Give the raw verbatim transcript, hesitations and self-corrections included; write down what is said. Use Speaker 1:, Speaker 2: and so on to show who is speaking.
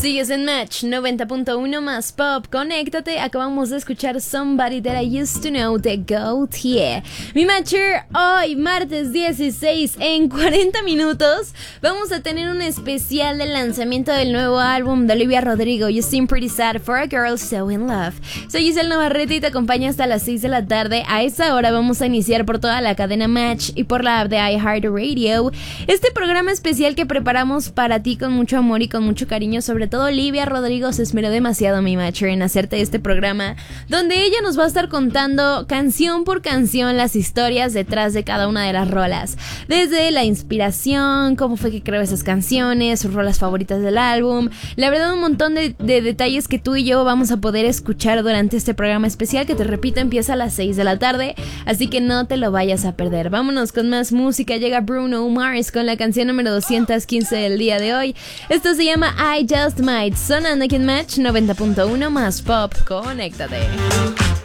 Speaker 1: Sigues en Match noventa punto uno más Pop. Conéctate. Acabamos de escuchar Somebody That I Used to Know de Gautier. Mi Matcher, hoy martes dieciséis en cuarenta minutos vamos a tener un especial del lanzamiento del nuevo álbum de Olivia Rodrigo, You Seem Pretty Sad for a Girl So In Love. Soy Giselle Navarrete y te acompaño hasta las seis de la tarde. A esa hora vamos a iniciar por toda la cadena Match y por la app de iHeartRadio este programa especial que preparamos para ti con mucho amor y con mucho cariño. Sobre todo Olivia Rodrigo se esmeró demasiado, mi Matcher, en hacerte este programa donde ella nos va a estar contando canción por canción las historias detrás de cada una de las rolas, desde la inspiración, cómo fue que creó esas canciones, sus rolas favoritas del álbum. La verdad, un montón de, de detalles que tú y yo vamos a poder escuchar durante este programa especial que, te repito, empieza a las seis de la tarde, así que no te lo vayas a perder. Vámonos con más música. Llega Bruno Mars con la canción número doscientos quince del día de hoy. Esto se llama I Just Might, sonando aquí en Match noventa punto uno más Pop. Conéctate.